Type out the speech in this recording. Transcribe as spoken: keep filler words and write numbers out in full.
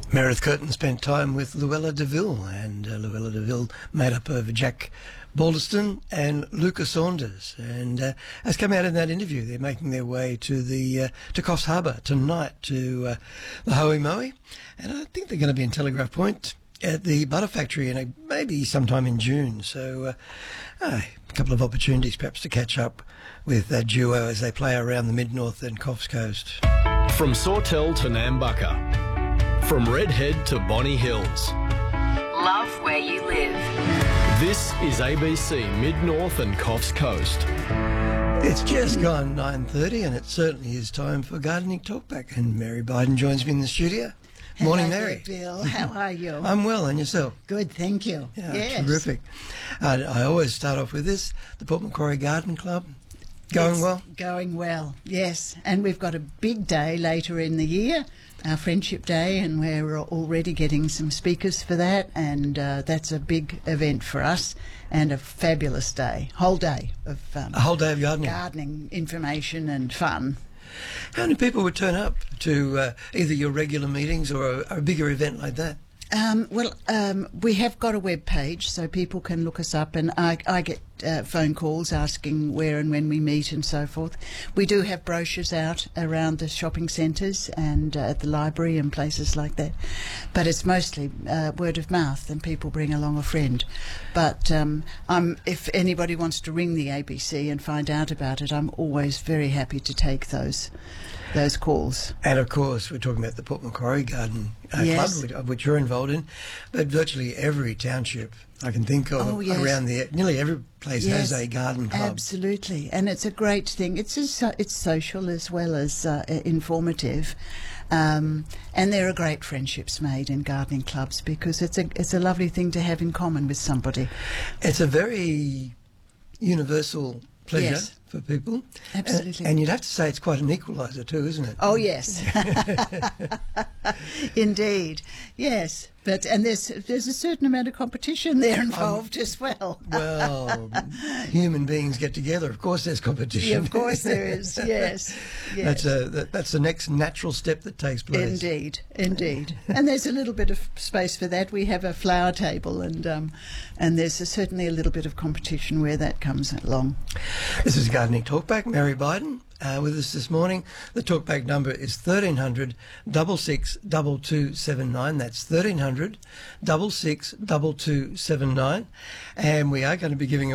Meredith Curtin spent time with Luella DeVille, and uh, Luella DeVille made up of Jack Balderston and Luca Saunders. And uh, as come out in that interview, they're making their way to the uh, to Coffs Harbour tonight to uh, the Hoey Moey, and I think they're going to be in Telegraph Point at the Butter Factory in a, maybe sometime in June. So uh, uh, a couple of opportunities perhaps to catch up with that duo as they play around the Mid-North and Coffs Coast. From Sawtell to Nambucca, from Redhead to Bonny Hills. Love where you live. This is A B C Mid-North and Coffs Coast. It's just gone nine thirty, and it certainly is time for Gardening Talkback. And Mary Biden joins me in the studio. Morning, Hello Mary. there, Bill. How are you? I'm well, and yourself? Good, thank you. Yeah, yes. Terrific. Uh, I always start off with this, the Port Macquarie Garden Club. Going It's well? Going well, yes. And we've got a big day later in the year, our Friendship Day, and we're already getting some speakers for that, and uh, that's a big event for us and a fabulous day, whole day of um, A whole day of gardening. gardening information and fun. How many people would turn up to uh, either your regular meetings or a, a bigger event like that? Um, well, um, we have got a web page, so people can look us up, and I, I get uh, phone calls asking where and when we meet and so forth. We do have brochures out around the shopping centres and uh, at the library and places like that, but it's mostly uh, word of mouth, and people bring along a friend. But um, I'm, if anybody wants to ring the A B C and find out about it, I'm always very happy to take those those calls. And of course, we're talking about the Port Macquarie Garden uh, Yes. Club, which, of which you're involved in, but virtually every township I can think of Oh, yes. around the nearly every place Yes, has a garden club. Absolutely, and it's a great thing. It's a, so- it's social as well as uh, informative, um, and there are great friendships made in gardening clubs because it's a it's a lovely thing to have in common with somebody. It's a very universal pleasure Yes. for people. Absolutely. And, and you'd have to say it's quite an equaliser too, isn't it? Oh yes, indeed, yes. But and there's there's a certain amount of competition there involved as well. Well, human beings get together. Of course, there's competition. Yeah, of course there is. Yes, yes. That's a that, that's the next natural step that takes place. Indeed, indeed. And there's a little bit of space for that. We have a flower table, and um, and there's a, certainly a little bit of competition where that comes along. This is Gardening Talkback. Mary Biden uh, with us this morning. The Talkback number is thirteen hundred, six six two two seven nine. That's thirteen hundred, six six two two seven nine. And we are going to be giving